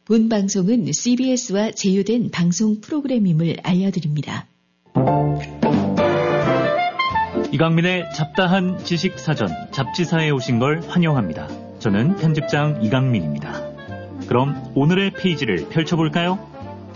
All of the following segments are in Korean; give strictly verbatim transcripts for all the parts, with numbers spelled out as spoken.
본 방송은 씨비에스와 제휴된 방송 프로그램임을 알려드립니다. 이강민의 잡다한 지식사전 잡지사에 오신 걸 환영합니다. 저는 편집장 이강민입니다. 그럼 오늘의 페이지를 펼쳐볼까요?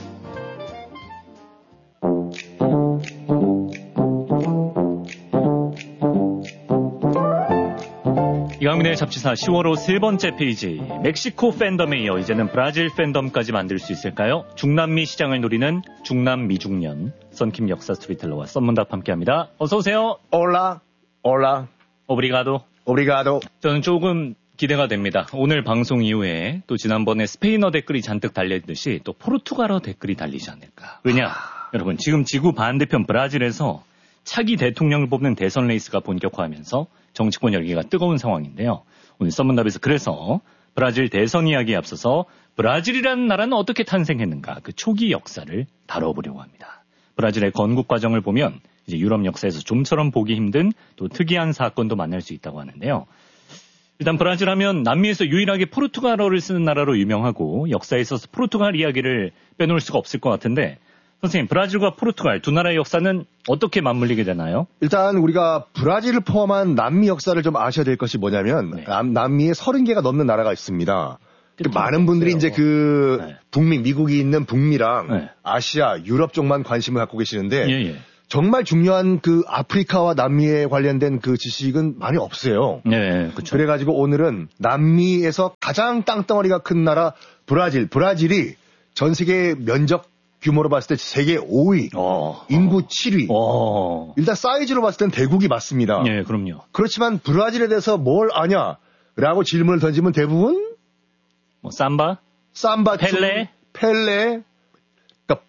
이강민의 잡지사 시월호 세 번째 페이지. 멕시코 팬덤에 이어 이제는 브라질 팬덤까지 만들 수 있을까요? 중남미 시장을 노리는 중남미중년 썬킴 역사 스토리텔러와 썬문답 함께합니다. 어서 오세요. 올라, 올라, 오브리가도. 오브리가도. 저는 조금 기대가 됩니다. 오늘 방송 이후에 또 지난번에 스페인어 댓글이 잔뜩 달렸듯이 또 포르투갈어 댓글이 달리지 않을까. 왜냐? 하... 여러분 지금 지구 반대편 브라질에서 차기 대통령을 뽑는 대선 레이스가 본격화하면서 정치권 열기가 뜨거운 상황인데요. 오늘 썬문답에서 그래서 브라질 대선 이야기에 앞서서 브라질이라는 나라는 어떻게 탄생했는가 그 초기 역사를 다뤄보려고 합니다. 브라질의 건국 과정을 보면 이제 유럽 역사에서 좀처럼 보기 힘든 또 특이한 사건도 만날 수 있다고 하는데요. 일단 브라질 하면 남미에서 유일하게 포르투갈어를 쓰는 나라로 유명하고 역사에 있어서 포르투갈 이야기를 빼놓을 수가 없을 것 같은데 선생님, 브라질과 포르투갈 두 나라의 역사는 어떻게 맞물리게 되나요? 일단 우리가 브라질을 포함한 남미 역사를 좀 아셔야 될 것이 뭐냐면 네. 남, 남미에 서른 개가 넘는 나라가 있습니다. 많은 분들이 이제 그 네. 북미, 미국이 있는 북미랑 네. 아시아, 유럽 쪽만 관심을 갖고 계시는데 예, 예. 정말 중요한 그 아프리카와 남미에 관련된 그 지식은 많이 없어요. 네, 그렇죠. 그래가지고 오늘은 남미에서 가장 땅덩어리가 큰 나라 브라질, 브라질이 전 세계 면적 규모로 봤을 때 세계 오 위, 어, 인구 칠 위. 어. 일단 사이즈로 봤을 땐 대국이 맞습니다. 예, 그럼요. 그렇지만 브라질에 대해서 뭘 아냐라고 질문을 던지면 대부분 뭐 삼바, 삼바, 펠레, 펠레. 그러니까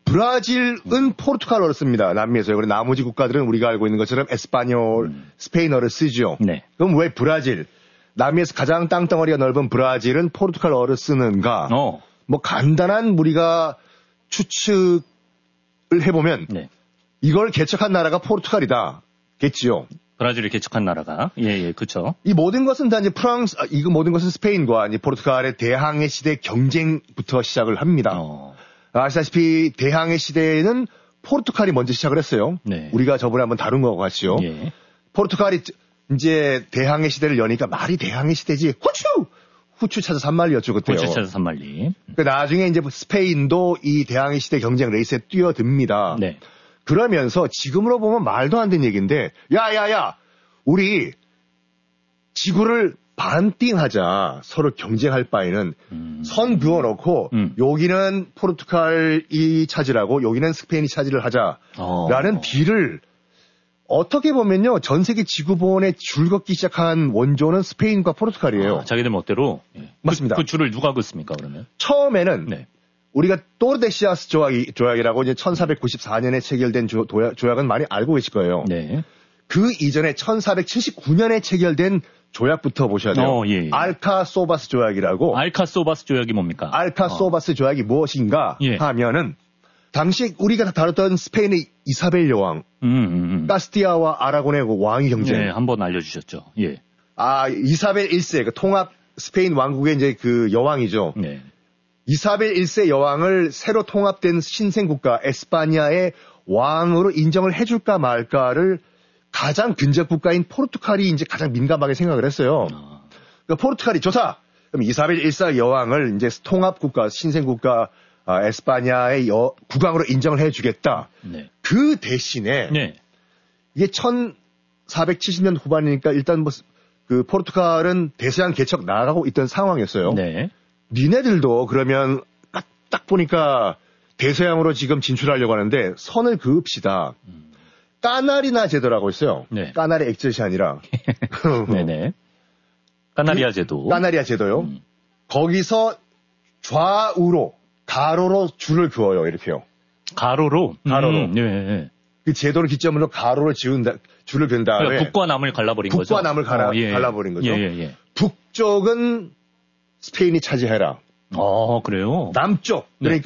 브라질은 포르투갈어를 씁니다. 남미에서요. 그리고 나머지 국가들은 우리가 알고 있는 것처럼 에스파뇰, 음. 스페인어를 쓰죠. 네. 그럼 왜 브라질? 남미에서 가장 땅덩어리가 넓은 브라질은 포르투갈어를 쓰는가? 어. 뭐 간단한 우리가 추측을 해보면 네. 이걸 개척한 나라가 포르투갈이다. 겠지요. 브라질을 개척한 나라가. 예, 예, 그렇죠. 이 모든 것은 다 이제 프랑스, 아, 이거 모든 것은 스페인과 이제 포르투갈의 대항해 시대 경쟁부터 시작을 합니다. 어. 아시다시피 대항해 시대에는 포르투갈이 먼저 시작을 했어요. 네. 우리가 저번에 한번 다룬 것 같죠. 예. 포르투갈이 이제 대항해 시대를 여니까 말이 대항해 시대지. 후추! 후추 찾아 산말리였죠, 그때요. 후추 찾아 산말리. 그 나중에 이제 스페인도 이 대항해 시대 경쟁 레이스에 뛰어듭니다. 네. 그러면서 지금으로 보면 말도 안 되는 얘기인데, 야, 야, 야, 우리 지구를 반띵하자. 서로 경쟁할 바에는 음. 선 그어놓고 음. 여기는 포르투갈이 차지하고 여기는 스페인이 차지를 하자라는 어. 딜을 어떻게 보면요, 전 세계 지구본에 줄 긋기 시작한 원조는 스페인과 포르투갈이에요. 아, 자기들 멋대로? 예. 맞습니다. 그, 그 줄을 누가 긋습니까, 그러면? 처음에는, 네. 우리가 토르데시아스 조약이, 조약이라고 이제 천사백구십사 년에 체결된 조, 도약, 조약은 많이 알고 계실 거예요. 네. 그 이전에 천사백칠십구 년에 체결된 조약부터 보셔야 돼요. 어, 예, 예. 알카소바스 조약이라고. 알카소바스 조약이 뭡니까? 알카소바스 어. 조약이 무엇인가 예. 하면은, 당시 우리가 다뤘던 스페인의 이사벨 여왕, 음, 음, 음. 카스티아와 아라곤의 그 왕위 경쟁. 네, 한번 알려주셨죠. 예. 아, 이사벨 일 세, 그 통합 스페인 왕국의 이제 그 여왕이죠. 네. 이사벨 일 세 여왕을 새로 통합된 신생국가 에스파냐의 왕으로 인정을 해줄까 말까를 가장 근접 국가인 포르투갈이 이제 가장 민감하게 생각을 했어요. 아. 그러니까 포르투갈이 조사! 그럼 이사벨 일 세 여왕을 이제 통합국가, 신생국가 아, 에스파냐의 여, 국왕으로 인정을 해주겠다. 네. 그 대신에 네. 이게 천사백칠십 년 후반이니까 일단 뭐 그 포르투갈은 대서양 개척 나가고 있던 상황이었어요. 네. 니네들도 그러면 딱, 딱 보니까 대서양으로 지금 진출하려고 하는데 선을 그읍시다. 음. 까나리나 제도라고 있어요. 네. 까나리 액젓이 아니라. 네네. 까나리아 제도. 그, 까나리아 제도요. 음. 거기서 좌우로 가로로 줄을 그어요, 이렇게요. 가로로? 가로로. 음, 네. 그 제도를 기점으로 가로를 지은다, 줄을 그은 다음에. 그러니까 북과 남을 갈라버린 북과 거죠? 북과 남을 갈라, 어, 예. 갈라버린 거죠. 예, 예, 예. 북쪽은 스페인이 차지해라. 어, 그래요? 남쪽, 그러니까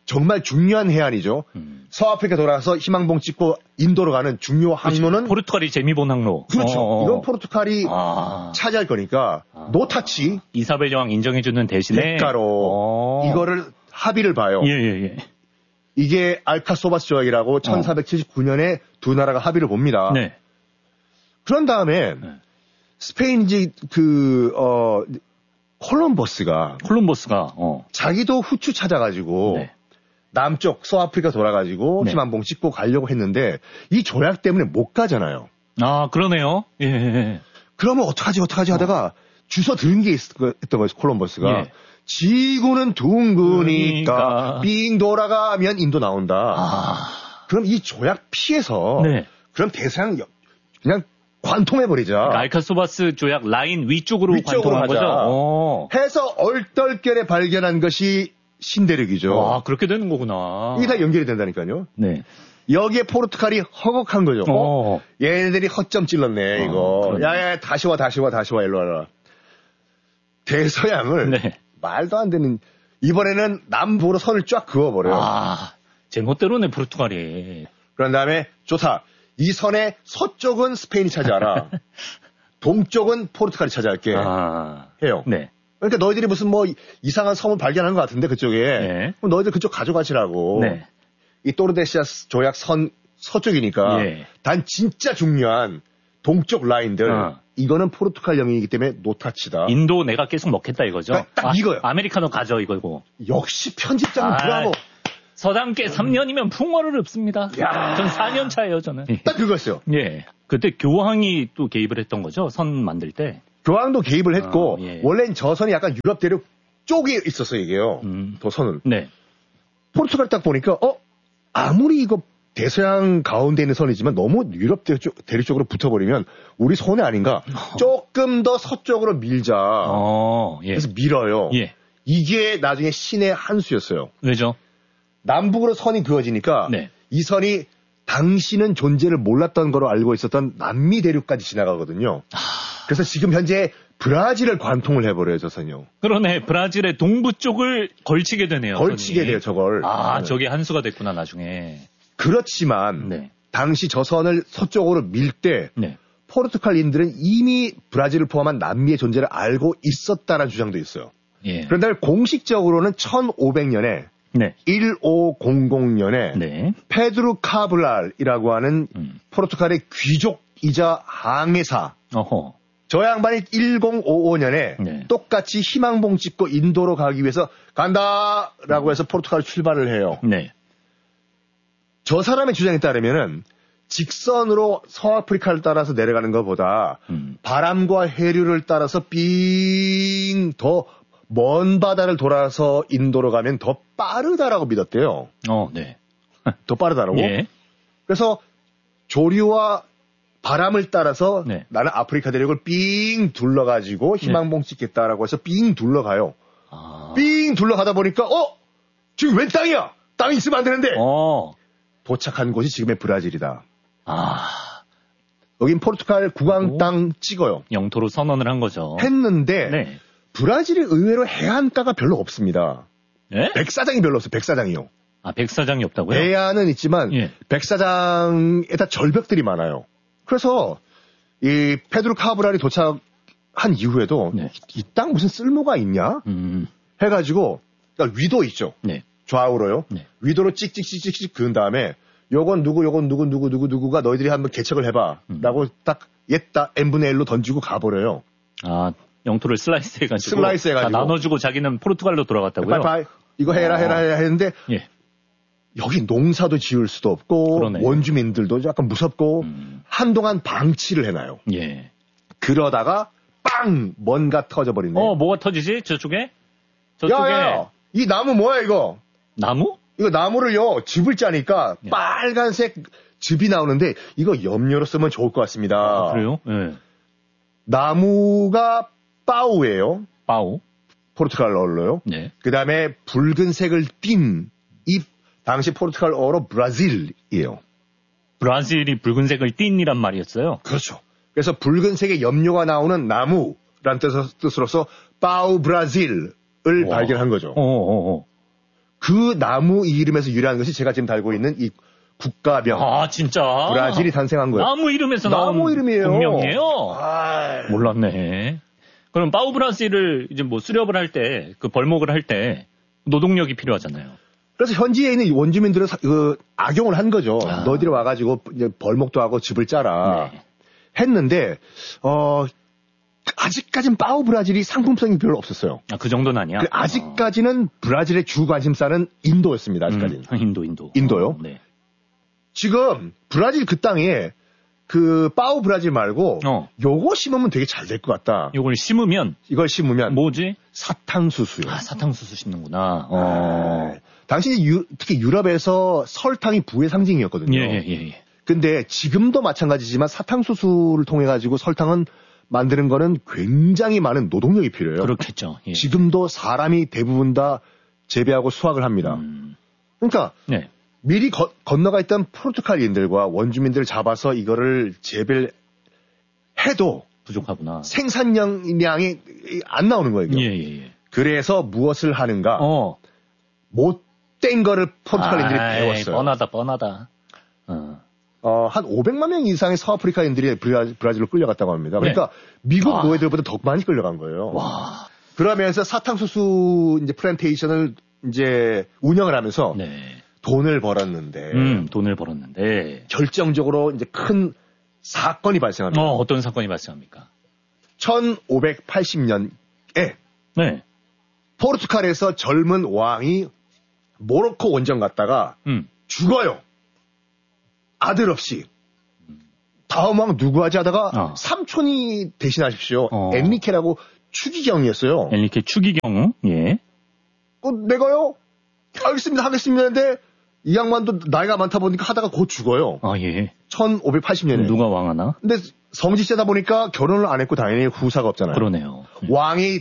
정말 중요한 해안이죠. 음. 서아프리카 돌아가서 희망봉 찍고 인도로 가는 중요 항로는 포르투갈이 재미본 항로. 그렇죠. 어어. 이건 포르투갈이 아. 차지할 거니까 아. 노타치 이사벨 여왕 인정해주는 대신에 대가로 어. 이거를 합의를 봐요. 예예예. 예, 예. 이게 알카소바스 조약이라고 천사백칠십구 년에 두 나라가 합의를 봅니다. 네. 그런 다음에 네. 스페인 이제 그 어, 콜럼버스가 콜럼버스가 어. 자기도 후추 찾아가지고 네. 남쪽 서아프리카 돌아가지고 네. 희망봉 찍고 가려고 했는데 이 조약 때문에 못 가잖아요. 아 그러네요. 예. 예. 그러면 어떡하지 어떡하지 하다가 주워 들은 게 있, 있던 거예요. 콜럼버스가. 예. 지구는 둥그니까 그러니까. 빙 돌아가면 인도 나온다. 아. 그럼 이 조약 피해서 네. 그럼 대서양 그냥 관통해버리자. 그러니까 알카소바스 조약 라인 위쪽으로, 위쪽으로 관통한 하자. 거죠. 어. 해서 얼떨결에 발견한 것이 신대륙이죠. 와 그렇게 되는 거구나. 이게 다 연결이 된다니까요. 네. 여기에 포르투갈이 허걱한 거죠. 어? 어. 얘네들이 허점 찔렀네, 이거. 어, 그러네. 야야, 다시 와, 다시 와, 다시 와, 일로 와라. 대서양을 네. 말도 안 되는, 이번에는 남부로 선을 쫙 그어버려요. 아 제멋대로네 포르투갈이. 그런 다음에, 좋다. 이 선의 서쪽은 스페인이 차지하라. 동쪽은 포르투갈이 차지할게. 아. 해요. 네. 그러니까 너희들이 무슨 뭐 이상한 섬을 발견한 것 같은데, 그쪽에. 네. 그럼 너희들 그쪽 가져가시라고. 네. 이 또르데시아스 조약 선 서쪽이니까 예. 단 진짜 중요한 동쪽 라인들 어. 이거는 포르투갈 영역이기 때문에 노타치다. 인도 내가 계속 먹겠다 이거죠. 그러니까 딱 아, 이거요. 아메리카노 가져 이거고. 역시 편집장은 아, 브라보. 서당께 삼 년이면 풍어를 읊습니다. 야. 전 사 년 차예요 저는. 딱 그거였어요. 예. 그때 교황이 또 개입을 했던 거죠. 선 만들 때. 교황도 개입을 했고 아, 예. 원래는 저 선이 약간 유럽 대륙 쪽에 있었어요 이게요. 음. 저 선은. 네. 포르투갈 딱 보니까 어 아무리 이거 대서양 가운데 있는 선이지만 너무 유럽 대륙, 쪽, 대륙 쪽으로 붙어버리면 우리 손해 아닌가. 조금 더 서쪽으로 밀자. 어, 예. 그래서 밀어요. 예. 이게 나중에 신의 한 수였어요. 왜죠? 남북으로 선이 그어지니까 네. 이 선이 당시는 존재를 몰랐던 거로 알고 있었던 남미 대륙까지 지나가거든요. 그래서 지금 현재 브라질을 관통을 해버려요, 저 선이요. 그러네. 브라질의 동부 쪽을 걸치게 되네요. 걸치게 선이. 돼요, 저걸. 아, 네. 저게 한 수가 됐구나, 나중에. 그렇지만 네. 당시 저 선을 서쪽으로 밀 때 네. 포르투갈인들은 이미 브라질을 포함한 남미의 존재를 알고 있었다는 주장도 있어요. 예. 그런데 공식적으로는 천오백 년에 네. 천오백 년에 네. 페드루 카브랄이라고 하는 음. 포르투갈의 귀족이자 항해사. 어허. 저 양반이 천오백오십오 년에 네. 똑같이 희망봉 찍고 인도로 가기 위해서 간다라고 해서 포르투갈 출발을 해요. 네. 저 사람의 주장에 따르면은 직선으로 서아프리카를 따라서 내려가는 것보다 음. 바람과 해류를 따라서 삥 더 먼 바다를 돌아서 인도로 가면 더 빠르다라고 믿었대요. 어, 네. 더 빠르다라고. 예. 그래서 조류와 바람을 따라서 네. 나는 아프리카 대륙을 삥 둘러가지고 희망봉 찍겠다라고 해서 삥 둘러가요. 아. 삥 둘러가다 보니까 어? 지금 웬 땅이야? 땅이 있으면 안 되는데. 어. 도착한 곳이 지금의 브라질이다. 아. 여긴 포르투갈 국왕 오. 땅 찍어요. 영토로 선언을 한 거죠. 했는데 네. 브라질이 의외로 해안가가 별로 없습니다. 예? 백사장이 별로 없어요. 백사장이요. 아, 백사장이 없다고요? 해안은 있지만 예. 백사장에다 절벽들이 많아요. 그래서 이 페드로 카브랄이 도착한 이후에도 네. 이 땅 무슨 쓸모가 있냐 음. 해가지고 그러니까 위도 있죠. 네. 좌우로요. 네. 위도로 찍찍찍찍찍 그은 다음에 요건 누구 요건 누구 누구 누구 누구가 너희들이 한번 개척을 해봐 음. 라고 딱 옛다 n분의 일로 던지고 가버려요. 아, 영토를 슬라이스 해가지고. 슬라이스 해가지고. 다 나눠주고 자기는 포르투갈로 돌아갔다고요? 빨리빨리 이거 해라 어. 해라 해라 했는데 예. 여기 농사도 지을 수도 없고 그러네. 원주민들도 약간 무섭고 음. 한동안 방치를 해놔요. 예. 그러다가 빵 뭔가 터져버리네. 어, 뭐가 터지지? 저쪽에? 저쪽에. 야야 이 나무 뭐야 이거? 나무? 이거 나무를요 즙을 짜니까 예. 빨간색 즙이 나오는데 이거 염료로 쓰면 좋을 것 같습니다. 아, 그래요? 예. 나무가 빠우예요. 빠오. 포르투갈어로요. 네. 그 다음에 붉은색을 띤 이 당시 포르투갈어로 브라질이에요. 브라질이 붉은색을 띈이란 말이었어요. 그렇죠. 그래서 붉은색의 염료가 나오는 나무라는 뜻- 뜻으로서 빠우 브라질을 와. 발견한 거죠. 어, 어, 어. 그 나무 이름에서 유래한 것이 제가 지금 달고 있는 이 국가병. 아, 진짜? 브라질이 탄생한 거예요. 나무 이름에서 나온 나무 이름이에요. 공명이에요? 아, 몰랐네. 그럼 파우 브라질을 이제 뭐 수렵을 할 때, 그 벌목을 할 때 노동력이 필요하잖아요. 그래서 현지에 있는 원주민들은 사, 그, 악용을 한 거죠. 아. 너희들이 와가지고 이제 벌목도 하고 집을 짜라. 네. 했는데, 어, 아직까진 파우 브라질이 상품성이 별로 없었어요. 아, 그 정도는 아니야? 그 아직까지는 브라질의 주 관심사는 인도였습니다. 아직까지는. 음, 인도, 인도. 인도요? 어, 네. 지금 브라질 그 땅에 그 파우 브라질 말고 어. 요거 심으면 되게 잘 될 것 같다. 요걸 심으면 이걸 심으면 뭐지? 사탕수수요. 아, 사탕수수 심는구나. 어. 아, 당시 유, 특히 유럽에서 설탕이 부의 상징이었거든요. 예, 예, 예, 예. 근데 지금도 마찬가지지만 사탕수수를 통해 가지고 설탕은 만드는 거는 굉장히 많은 노동력이 필요해요. 그렇겠죠. 예. 지금도 사람이 대부분 다 재배하고 수확을 합니다. 음. 그러니까 네. 미리 거, 건너가 있던 포르투갈인들과 원주민들을 잡아서 이거를 재배를 해도 부족하구나. 생산량이 안 나오는 거예요. 예, 예, 예. 그래서 무엇을 하는가? 어. 못된 거를 포르투갈인들이 아이, 배웠어요. 뻔하다, 뻔하다. 어. 어, 한 오백만 명 이상의 서아프리카인들이 브라, 브라질로 끌려갔다고 합니다. 그러니까 미국 와. 노예들보다 더 많이 끌려간 거예요. 와. 그러면서 사탕수수 이제 플랜테이션을 이제 운영을 하면서 네. 돈을 벌었는데 음, 돈을 벌었는데. 결정적으로 이제 큰 사건이 발생합니다. 어, 어떤 사건이 발생합니까? 천오백팔십 년에 네. 포르투갈에서 젊은 왕이 모로코 원정 갔다가 음. 죽어요. 아들 없이. 다음 왕 누구 하지 하다가 어. 삼촌이 대신하십시오. 어. 엔리케라고 추기경이었어요. 엘리케 추기경, 예. 어, 내가요? 알겠습니다, 하겠습니다. 했는데 이 양반도 나이가 많다 보니까 하다가 곧 죽어요. 아, 예. 천오백팔십 년에. 누가 왕하나? 근데 성지세다 보니까 결혼을 안 했고 당연히 후사가 없잖아요. 그러네요. 왕이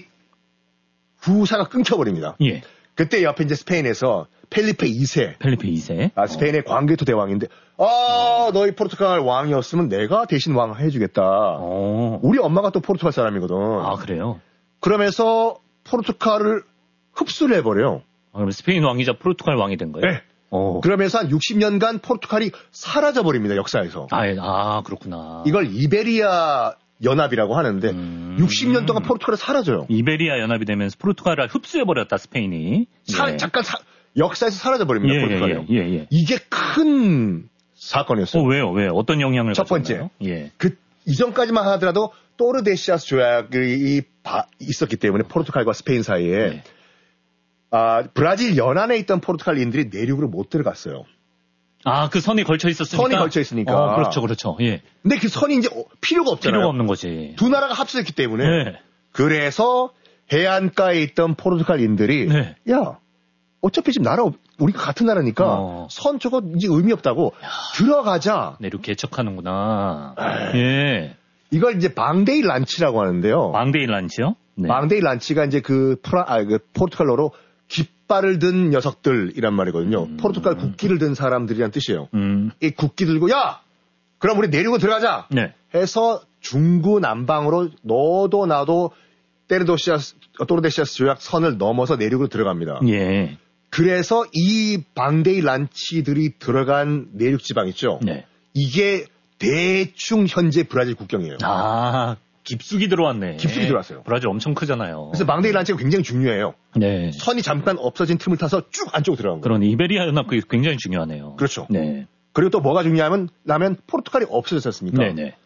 후사가 끊겨버립니다. 예. 그때 옆에 이제 스페인에서 펠리페 이 세. 펠리페 이 세. 아, 스페인의 광개토 대왕인데, 아, 너희 포르투갈 왕이었으면 내가 대신 왕 해주겠다. 어. 우리 엄마가 또 포르투갈 사람이거든. 아, 그래요? 그러면서 포르투갈을 흡수를 해버려요. 아, 그럼 스페인 왕이자 포르투갈 왕이 된 거예요? 네. 어. 그러면서 한 육십 년간 포르투갈이 사라져버립니다, 역사에서. 아, 예. 아, 그렇구나. 이걸 이베리아 연합이라고 하는데, 음. 육십 년 동안 포르투갈이 사라져요. 이베리아 연합이 되면서 포르투갈을 흡수해버렸다, 스페인이. 사- 예. 잠깐 사- 역사에서 사라져버립니다, 예, 포르투갈이. 예, 예, 예. 이게 큰 사건이었어요. 어, 왜요? 왜? 어떤 영향을 첫 번째. 가졌나요? 예. 그 이전까지만 하더라도 또르데시아스 조약이 바- 있었기 때문에 포르투갈과 스페인 사이에 네. 아, 브라질 연안에 있던 포르투갈인들이 내륙으로 못 들어갔어요. 아, 그 선이 걸쳐 있었으니까. 선이 걸쳐 있으니까. 어, 그렇죠, 그렇죠. 예. 근데 그 선이 이제 어, 필요가 없잖아요. 필요가 없는 거지. 두 나라가 합쳐졌기 때문에. 네. 그래서 해안가에 있던 포르투갈인들이 네. 야, 어차피 지금 나라 없- 우리가 같은 나라니까 어. 선 저거 이제 의미 없다고 들어가자. 내륙 개척하는구나. 예. 이걸 이제 방데이 란치라고 하는데요. 왕데이 란치요? 네. 방데이 란치가 이제 그, 프라, 아, 그 포르투갈어로 깃발을 든 녀석들이란 말이거든요. 음. 포르투갈 국기를 든 사람들이란 뜻이에요. 음. 이 국기 들고 야, 그럼 우리 내륙으로 들어가자. 네. 해서 중구난방으로 너도 나도 테르도시아스, 토르데시아스 조약 선을 넘어서 내륙으로 들어갑니다. 예. 그래서 이 방데이 란치들이 들어간 내륙 지방 있죠. 네. 이게 대충 현재 브라질 국경이에요. 아, 깊숙이 들어왔네. 깊숙이 들어왔어요. 브라질 엄청 크잖아요. 그래서 방데이 란치가 굉장히 중요해요. 네. 선이 잠깐 없어진 틈을 타서 쭉 안쪽으로 들어간 거예요. 그런 이베리아 연합 그게 굉장히 중요하네요. 그렇죠. 네. 그리고 또 뭐가 중요하면 라면 포르투갈이 없어졌지 않습니까? 네네.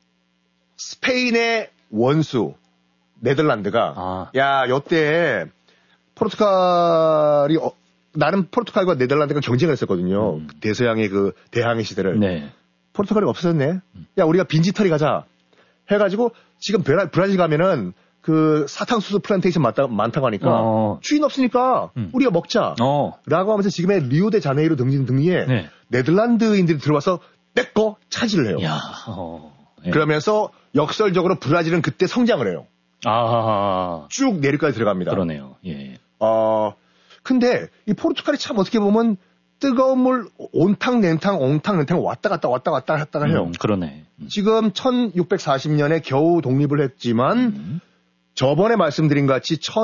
스페인의 원수 네덜란드가 아. 야, 요때 포르투갈이 어, 나름 포르투갈과 네덜란드가 경쟁을 했었거든요. 음. 대서양의 그 대항해 시대를. 네. 포르투갈이 없어졌네. 야, 우리가 빈지털이 가자. 해가지고 지금 브라, 브라질 가면은 그 사탕수수 플랜테이션 많다, 많다고 하니까 어. 주인 없으니까 음. 우리가 먹자. 어. 라고 하면서 지금의 리오데자네이루 등진 등리에 네. 네덜란드인들이 들어와서 떼거 차지를 해요. 야. 어. 네. 그러면서 역설적으로 브라질은 그때 성장을 해요. 아. 쭉 내륙까지 들어갑니다. 그러네요. 예. 어, 근데 이 포르투갈이 참 어떻게 보면 뜨거운 물 온탕 냉탕 온탕 냉탕 왔다 갔다 왔다 갔다 했다가 해요. 음, 그러네. 음. 지금 천육백사십 년에 겨우 독립을 했지만 음. 저번에 말씀드린 같이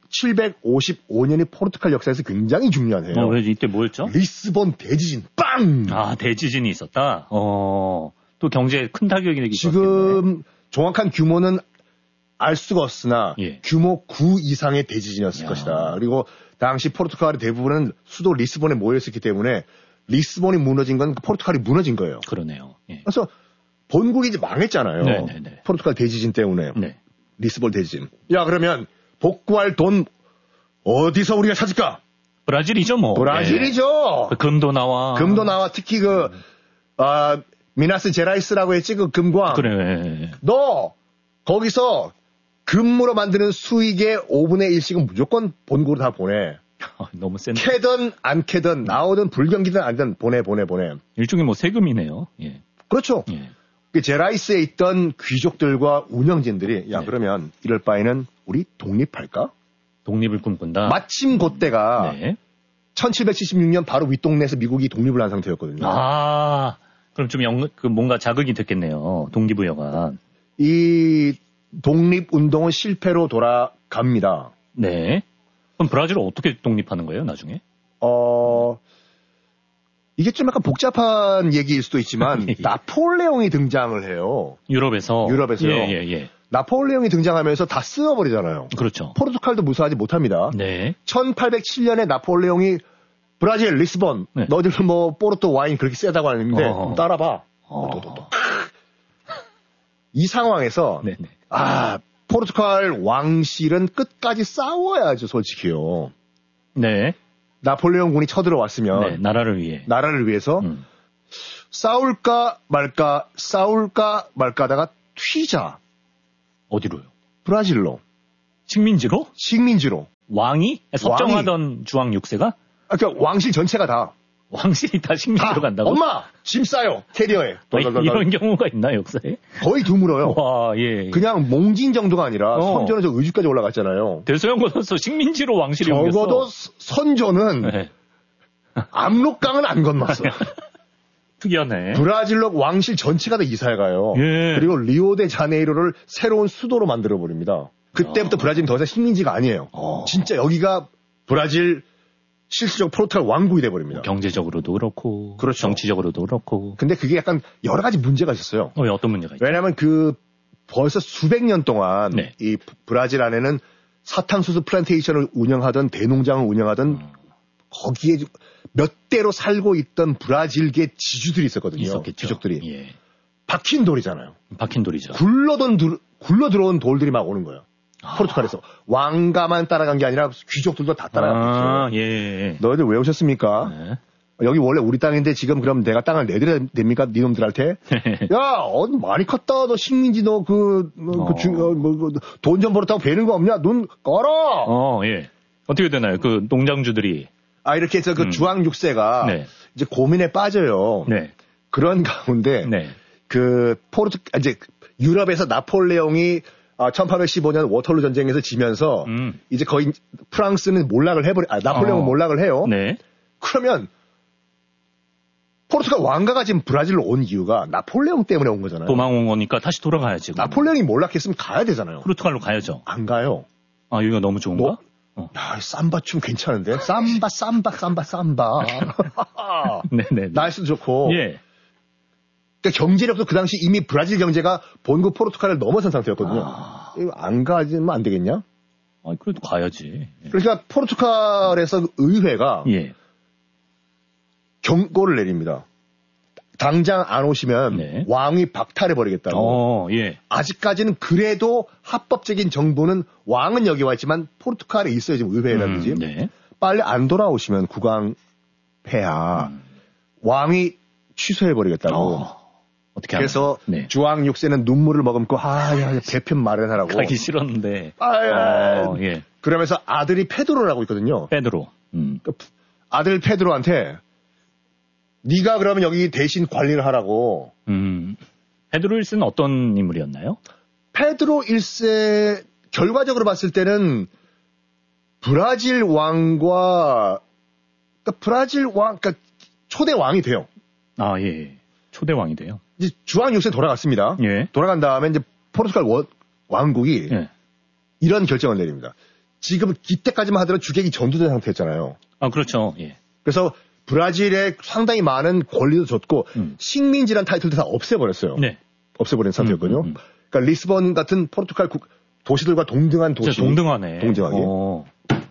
천칠백오십오 년이 포르투갈 역사에서 굉장히 중요한 해요. 어, 왜 이때 뭐였죠? 리스본 대지진 빵! 아, 대지진이 있었다? 어, 또 경제에 큰 타격이 되기 지금 정확한 규모는 알 수가 없으나 예. 규모 구 이상의 대지진이었을 야. 것이다. 그리고 당시 포르투갈의 대부분은 수도 리스본에 모여있었기 때문에 리스본이 무너진 건 포르투갈이 무너진 거예요. 그러네요. 예. 그래서 본국이 이제 망했잖아요. 네네네. 포르투갈 대지진 때문에. 네. 리스본 대지진. 야, 그러면 복구할 돈 어디서 우리가 찾을까? 브라질이죠, 뭐. 브라질이죠. 예. 금도 나와. 금도 나와. 특히 그, 아, 미나스 제라이스라고 했지, 그 금광. 그래. 너, 거기서 금으로 만드는 수익의 오분의 일씩은 무조건 본국으로 다 보내. 너무 센데. 캐든 안 캐든 나오든 불경기든 안든 보내 보내 보내. 일종의 뭐 세금이네요. 예. 그렇죠. 예. 그 제라이스에 있던 귀족들과 운영진들이 야 네. 그러면 이럴 바에는 우리 독립할까? 독립을 꿈꾼다. 마침 그때가 네. 천칠백칠십육 년 바로 윗동네에서 미국이 독립을 한 상태였거든요. 아, 그럼 좀 영, 그 뭔가 자극이 됐겠네요. 동기부여가. 이 독립운동은 실패로 돌아갑니다. 네. 그럼 브라질은 어떻게 독립하는 거예요, 나중에? 어, 이게 좀 약간 복잡한 얘기일 수도 있지만, 예. 나폴레옹이 등장을 해요. 유럽에서. 유럽에서요. 예, 예, 예. 나폴레옹이 등장하면서 다 쓸어버리잖아요. 그렇죠. 포르투갈도 무사하지 못합니다. 네. 천팔백칠 년에 나폴레옹이 브라질, 리스본, 네. 너희들 뭐, 포르투 와인 그렇게 세다고 하는데, 어. 따라봐. 어. 이 상황에서, 네네. 아, 포르투갈 왕실은 끝까지 싸워야죠, 솔직히요. 네. 나폴레옹 군이 쳐들어왔으면, 네. 나라를 위해. 나라를 위해서, 음. 싸울까 말까, 싸울까 말까 하다가 튀자. 어디로요? 브라질로. 식민지로? 식민지로. 왕이? 섭정하던 주왕 육 세가? 아, 그러니까 왕실 전체가 다. 왕실이 다 식민지로 다. 간다고? 엄마! 짐 싸요. 캐리어에. 아, 이런 경우가 있나, 역사에? 거의 드물어요. 와, 예. 예. 그냥 몽진 정도가 아니라 어. 선조는 저 의주까지 올라갔잖아요. 대소연구소서 식민지로 왕실이 옮겼어. 적어도 스- 선조는 네. 압록강은 안 건넜어. 특이하네. 브라질로 왕실 전체가 다 이사해 가요. 예. 그리고 리오데자네이로를 새로운 수도로 만들어 버립니다. 그때부터 어. 브라질은 더 이상 식민지가 아니에요. 어. 진짜 여기가 브라질 실질적 포르투갈 왕국이 돼 버립니다. 경제적으로도 그렇고, 그렇죠. 정치적으로도 그렇고. 근데 그게 약간 여러 가지 문제가 있었어요. 어, 왜 어떤 문제가 있죠? 왜냐하면 그 벌써 수백 년 동안 네. 이 브라질 안에는 사탕수수 플랜테이션을 운영하던 대농장을 운영하던 음. 거기에 몇 대로 살고 있던 브라질계 지주들이 있었거든요. 있었겠죠. 귀족들이. 예. 박힌 돌이잖아요. 박힌 돌이죠. 굴러던 들- 굴러 들어온 돌들이 막 오는 거예요. 아. 포르투갈에서 왕가만 따라간 게 아니라 귀족들도 다 따라갔죠. 아, 예. 너희들 왜 오셨습니까? 네. 여기 원래 우리 땅인데 지금 그럼 내가 땅을 내드려야 됩니까? 니놈들한테? 야, 어, 많이 컸다. 너 식민지 너 그, 뭐, 그 어. 중, 어, 뭐, 그 돈 좀 벌었다고 배는 거 없냐? 눈 꺼라! 어, 예. 어떻게 되나요? 그 농장주들이. 아, 이렇게 해서 그 음. 주황 육 세가 네. 이제 고민에 빠져요. 네. 그런 가운데 네. 그 포르투, 아, 이제 유럽에서 나폴레옹이 아, 천팔백십오 년 워털루 전쟁에서 지면서 음. 이제 거의 프랑스는 몰락을 해버리, 아, 나폴레옹은 어. 몰락을 해요. 네. 그러면 포르투갈 왕가가 지금 브라질로 온 이유가 나폴레옹 때문에 온 거잖아요. 도망 온 거니까 다시 돌아가야지. 그럼. 나폴레옹이 몰락했으면 가야 되잖아요. 포르투갈로 가야죠. 안 가요. 아, 여기가 너무 좋은가? 뭐? 어. 야, 이 삼바 춤 괜찮은데? 삼바, 삼바, 삼바, 삼바. 네네. 날씨도 좋고. 예. 그러니까 경제력도 그 당시 이미 브라질 경제가 본국 포르투갈을 넘어선 상태였거든요. 아. 이거 안 가지면 안 되겠냐? 아, 그래도 가야지. 그러니까 포르투갈에서 의회가 예. 경고를 내립니다. 당장 안 오시면 네. 왕위 박탈해버리겠다고. 어, 예. 아직까지는 그래도 합법적인 정부는 왕은 여기 와 있지만 포르투갈에 있어요. 지금 의회라든지. 음, 네. 빨리 안 돌아오시면 국왕폐하 음. 왕이 취소해버리겠다고. 어. 어떻게 하나요? 그래서 네. 주왕 육 세는 눈물을 머금고 아야 배편 마련하라고. 가기 싫었는데. 아야. 어, 예. 그러면서 아들이 페드로라고 있거든요. 페드로. 음. 그 아들 페드로한테 네가 그러면 여기 대신 관리를 하라고. 음. 페드로 일 세는 어떤 인물이었나요? 페드로 일 세 결과적으로 봤을 때는 브라질 왕과 그러니까 브라질 왕 그러니까 초대 왕이 돼요. 아, 예. 초대왕이 돼요. 이제 주왕 육 세 돌아갔습니다. 예. 돌아간 다음에 이제 포르투갈 원- 왕국이 예. 이런 결정을 내립니다. 지금 이때까지만 하더라도 주객이 전두된 상태였잖아요. 아, 그렇죠. 예. 그래서 브라질에 상당히 많은 권리도 줬고 음. 식민지란 타이틀도 다 없애버렸어요. 네. 없애버린 상태였거든요. 음, 음, 음. 그러니까 리스본 같은 포르투갈 국, 도시들과 동등한 도시. 진짜 동등하네. 동등하게. 어.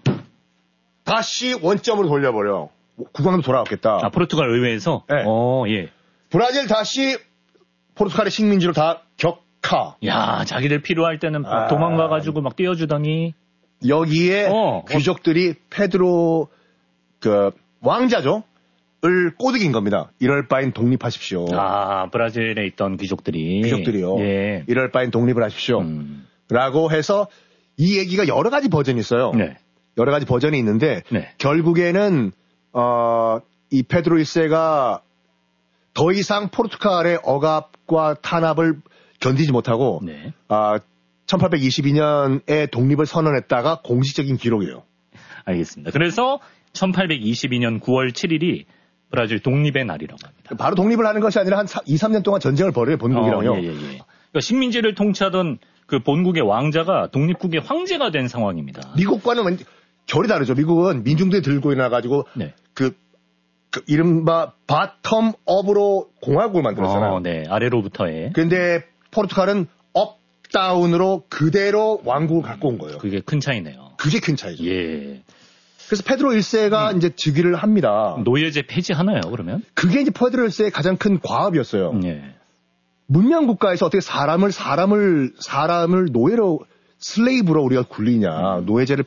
다시 원점으로 돌려버려. 국왕도 돌아왔겠다. 아, 포르투갈 의회에서? 네. 어, 예. 브라질 다시 포르투갈의 식민지로 다 격하. 야, 자기들 필요할 때는 막 아. 도망가가지고 막 띄워주더니. 여기에 어, 귀족들이 페드로 그 왕자죠. 을 꼬드긴 겁니다. 이럴 바엔 독립하십시오. 아, 브라질에 있던 귀족들이. 귀족들이요. 예. 이럴 바엔 독립을 하십시오. 음. 라고 해서 이 얘기가 여러 가지 버전이 있어요. 네. 여러 가지 버전이 있는데 네. 결국에는 어, 이 페드로 일 세가 더 이상 포르투갈의 억압과 탄압을 견디지 못하고 네. 아, 천팔백이십이 년에 독립을 선언했다가 공식적인 기록이에요. 알겠습니다. 그래서 천팔백이십이 년 구월 칠일이 브라질 독립의 날이라고 합니다. 바로 독립을 하는 것이 아니라 한 이, 삼 년 동안 전쟁을 벌여요, 본국이랑요. 어, 예, 예, 예. 그러니까 식민지를 통치하던 그 본국의 왕자가 독립국의 황제가 된 상황입니다. 미국과는 완전 결이 다르죠. 미국은 민중들이 들고 일어나가지고 네. 그, 그 이른바 바텀 업으로 공화국을 만들었잖아요. 어, 네. 아래로부터의. 근데 포르투갈은 업 다운으로 그대로 왕국을 갖고 온 거예요. 그게 큰 차이네요. 그게 큰 차이죠. 예. 그래서 페드로 일 세가 음. 이제 즉위를 합니다. 노예제 폐지하나요, 그러면? 그게 이제 페드로 일 세의 가장 큰 과업이었어요. 예. 문명 국가에서 어떻게 사람을 사람을 사람을 노예로 슬레이브로 우리가 굴리냐, 음. 노예제를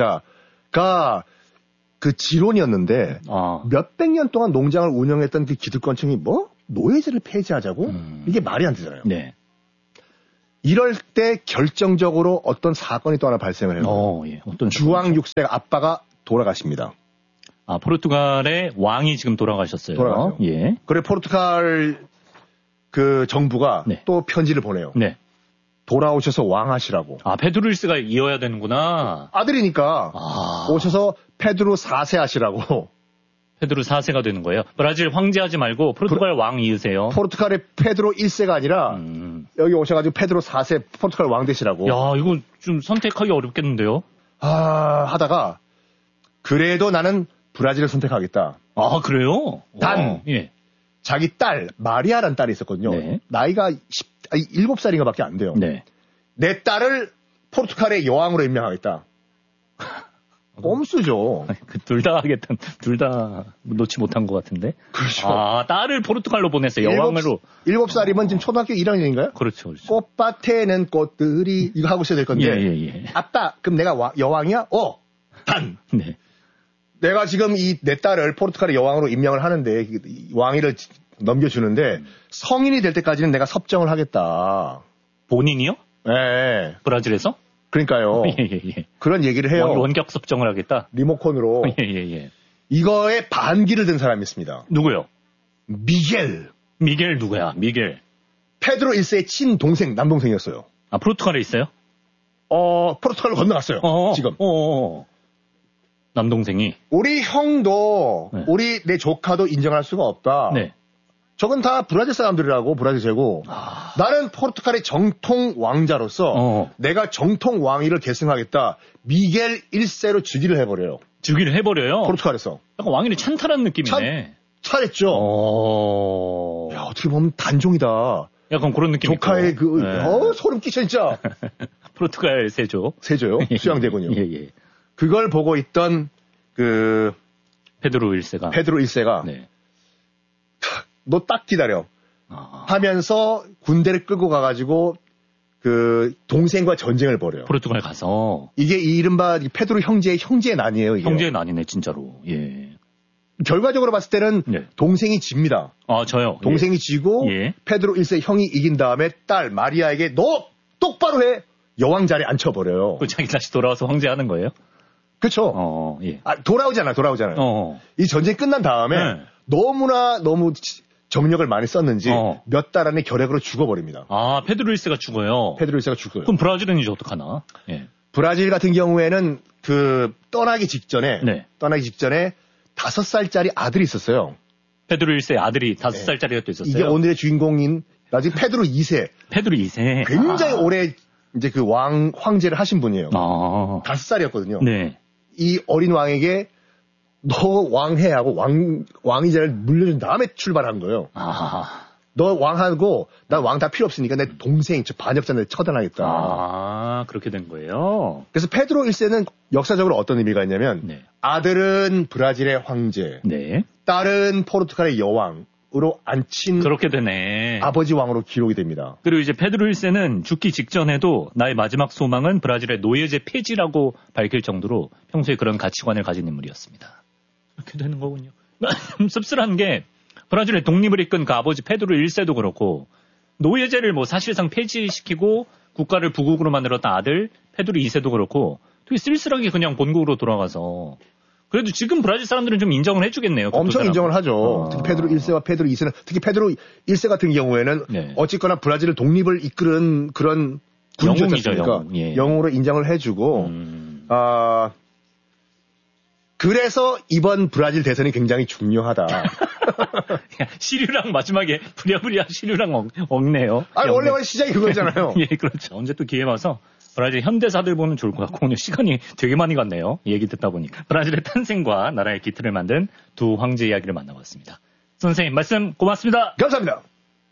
폐지하자가 그 지론이었는데 아. 몇백 년 동안 농장을 운영했던 그 기득권층이 뭐 노예제를 폐지하자고? 음. 이게 말이 안 되잖아요. 네. 이럴 때 결정적으로 어떤 사건이 또 하나 발생을 해요. 어, 예. 어떤 주왕 육 세가 아빠가 돌아가십니다. 아, 포르투갈의 왕이 지금 돌아가셨어요. 돌아가죠. 예. 그래 포르투갈 그 정부가 네. 또 편지를 보내요. 네. 돌아오셔서 왕하시라고. 아, 페드로일스가 이어야 되는구나. 아들이니까 아. 오셔서 페드로 사 세 하시라고. 페드로 사 세가 되는 거예요. 브라질 황제하지 말고 포르투갈 왕 이으세요. 포르투갈의 페드로 일 세가 아니라 음. 여기 오셔가지고 페드로 사 세 포르투갈 왕 되시라고. 야, 이거 좀 선택하기 어렵겠는데요? 아, 하다가 그래도 나는 브라질을 선택하겠다. 아, 그래요? 단. 어, 예. 자기 딸 마리아라는 딸이 있었거든요. 네. 나이가 십, 아니, 일곱 살인가밖에 안 돼요. 네. 내 딸을 포르투갈의 여왕으로 임명하겠다. 꼼수죠. 둘 다 하겠다. 둘 다 놓지 못한 것 같은데. 그렇죠. 아, 딸을 포르투갈로 보냈어요. 여왕으로. 일곱 살이면 지금 초등학교 일 학년인가요? 그렇죠, 그렇죠. 꽃밭에는 꽃들이 이거 하고 있어야 될 건데. 예, 예, 예. 아빠, 그럼 내가 와- 여왕이야? 어. 단. 네. 내가 지금 이 내 딸을 포르투갈의 여왕으로 임명을 하는데 이 왕위를 지- 넘겨주는데 성인이 될 때까지는 내가 섭정을 하겠다. 본인이요? 예. 브라질에서? 그러니까요. 예, 예, 예. 그런 얘기를 해요. 원, 원격 섭정을 하겠다? 리모컨으로. 예, 예, 예. 이거에 반기를 든 사람이 있습니다. 누구요? 미겔. 미겔 누구야? 미겔. 페드로 일 세의 친동생, 남동생이었어요. 아, 포르투갈에 있어요? 어, 포르투갈로 건너갔어요. 어, 지금. 어, 어, 어. 남동생이. 우리 형도, 네. 우리 내 조카도 인정할 수가 없다. 네. 저건 다 브라질 사람들이라고, 브라질 제고. 아. 나는 포르투갈의 정통 왕자로서 어. 내가 정통 왕위를 계승하겠다. 미겔 일 세로 즉위를 해버려요. 즉위를 해버려요? 포르투갈에서. 약간 왕위를 찬탈한 느낌이네. 잘했죠. 어. 야, 어떻게 보면 단종이다. 약간 그런 느낌. 조카의 있고. 그, 네. 어, 소름 끼쳐, 진짜. 포르투갈 세조. 세조요. 수양대군요. 예, 예. 그걸 보고 있던 그 페드로 일 세가. 페드로 일 세가 네. 너 딱 기다려 아. 하면서 군대를 끌고 가가지고 그 동생과 전쟁을 벌여요. 포르투갈 가서. 이게 이 이른바 페드로 형제의 형제의 난이에요. 이게. 형제는 아니네, 진짜로. 예. 결과적으로 봤을 때는 네. 동생이 집니다. 아, 저요. 동생이 지고 예. 페드로 일 세 형이 이긴 다음에 딸 마리아에게 너 똑바로 해 여왕 자리에 앉혀버려요. 그 자기 다시 돌아와서 황제하는 거예요? 그렇죠. 어, 예. 아, 돌아오잖아요. 돌아오잖아요. 어. 이 전쟁이 끝난 다음에 네. 너무나 너무 정력을 많이 썼는지 어. 몇 달 안에 결핵으로 죽어버립니다. 아, 페드로 일 세가 죽어요. 페드로 일 세가 죽어요. 그럼 브라질은 이제 어떡하나? 예. 브라질 같은 경우에는 그 떠나기 직전에 네. 떠나기 직전에 다섯 살짜리 아들이 있었어요. 페드로 일 세 아들이 다섯 네. 살짜리가 또 있었어요. 이게 오늘의 주인공인 나중에 페드로 이 세. 페드로 이 세. 굉장히 아. 오래 이제 그 왕, 황제를 하신 분이에요. 아. 다섯 살이었거든요. 네. 이 어린 왕에게 너 왕해 하고 왕, 왕위자를 물려준 다음에 출발한 거예요. 아. 너 왕하고 난 왕 다 필요 없으니까 내 동생, 저 반역자를 처단하겠다. 아, 그렇게 된 거예요? 그래서 페드로 일 세는 역사적으로 어떤 의미가 있냐면 네. 아들은 브라질의 황제, 네. 딸은 포르투갈의 여왕으로 앉힌 그렇게 되네. 아버지 왕으로 기록이 됩니다. 그리고 이제 페드로 일 세는 죽기 직전에도 나의 마지막 소망은 브라질의 노예제 폐지라고 밝힐 정도로 평소에 그런 가치관을 가진 인물이었습니다. 이렇게 되는 거군요. 씁쓸한 게 브라질의 독립을 이끈 그 아버지 페드로 일 세도 그렇고 노예제를 뭐 사실상 폐지시키고 국가를 부국으로 만들었던 아들 페드로 이 세도 그렇고 되게 쓸쓸하게 그냥 본국으로 돌아가서 그래도 지금 브라질 사람들은 좀 인정을 해주겠네요. 엄청 인정을 하죠. 어. 특히 페드로 일 세와 페드로 이 세는 특히 페드로 일 세 같은 경우에는 네. 어쨌거나 브라질을 독립을 이끄는 그런 군주였으니까 영웅이죠, 영웅. 예. 영웅으로 인정을 해주고 음. 아 그래서 이번 브라질 대선이 굉장히 중요하다. 시류랑 마지막에 부랴부랴 시류랑 억, 억네요. 아니 원래 시작이 그거잖아요. 예, 그렇죠. 언제 또 기회 와서 브라질 현대사들 보면 좋을 것 같고 오늘 시간이 되게 많이 갔네요. 얘기 듣다 보니까. 브라질의 탄생과 나라의 기틀을 만든 두 황제 이야기를 만나봤습니다. 선생님 말씀 고맙습니다. 감사합니다.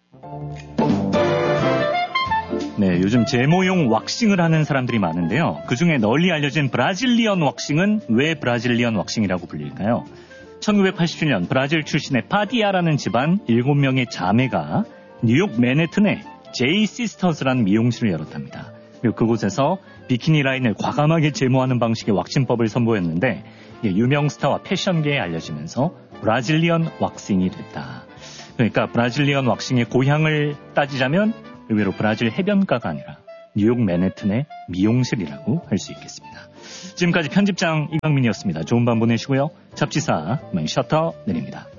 네, 요즘 제모용 왁싱을 하는 사람들이 많은데요. 그중에 널리 알려진 브라질리언 왁싱은 왜 브라질리언 왁싱이라고 불릴까요? 천구백팔십칠 년 브라질 출신의 파디아라는 집안 일곱 명의 자매가 뉴욕 맨해튼에 제이 시스터즈라는 미용실을 열었답니다. 그리고 그곳에서 비키니 라인을 과감하게 제모하는 방식의 왁싱법을 선보였는데 유명 스타와 패션계에 알려지면서 브라질리언 왁싱이 됐다. 그러니까 브라질리언 왁싱의 고향을 따지자면 의외로 브라질 해변가가 아니라 뉴욕 맨해튼의 미용실이라고 할 수 있겠습니다. 지금까지 편집장 이강민이었습니다. 좋은 밤 보내시고요. 잡지사 셔터 내립니다.